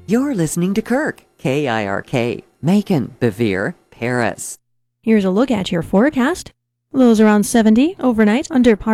You're listening to Kirk, KIRK, Macon, Bevere, Paris. Here's a look at your forecast. Lows around 70 overnight under